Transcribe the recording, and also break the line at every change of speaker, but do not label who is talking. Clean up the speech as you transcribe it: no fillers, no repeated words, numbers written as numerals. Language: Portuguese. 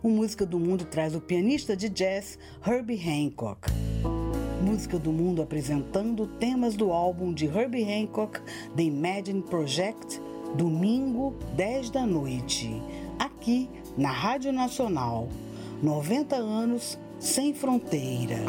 O Música do Mundo traz o pianista de jazz Herbie Hancock. Música do Mundo apresentando temas do álbum de Herbie Hancock, The Imagine Project, domingo, 10 da noite, aqui na Rádio Nacional. 90 anos sem fronteiras.